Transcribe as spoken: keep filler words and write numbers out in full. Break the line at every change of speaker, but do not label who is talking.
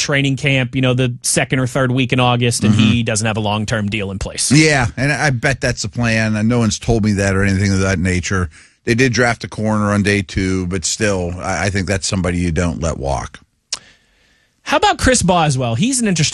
training camp, you know, the second or third week in August, and mm-hmm. he doesn't have a long-term deal in place.
Yeah, and I bet that's the plan. And no one's told me that or anything of that nature. They did draft a corner on day two, but still, I think that's somebody you don't let walk.
How about Chris Boswell? He's an interesting